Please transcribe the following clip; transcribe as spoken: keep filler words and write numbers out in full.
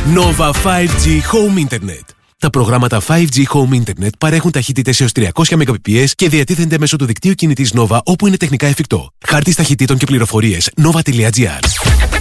Nova φάιβ τζι Home Internet. Τα προγράμματα φάιβ τζι Home Internet παρέχουν ταχύτητες έως τριακόσια Mbps και διατίθενται μέσω του δικτύου κινητής Nova όπου είναι τεχνικά εφικτό. Χάρτης ταχυτήτων και πληροφορίες nova τελεία gr.